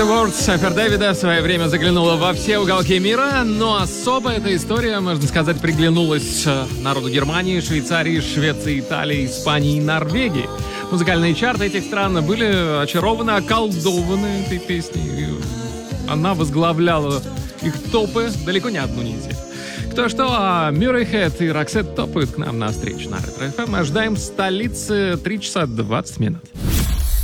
The World Сафер Дэвида в свое время заглянула во все уголки мира, но особо эта история, можно сказать, приглянулась народу Германии, Швейцарии, Швеции, Италии, Испании и Норвегии. Музыкальные чарты этих стран были очарованы, околдованы этой песней. Она возглавляла их топы далеко не одну неделю. Кто что, а Мюррей Хэт и Роксет топают к нам на встречу на Ретро ФМ. Мы ожидаем в столице 3 часа 20 минут.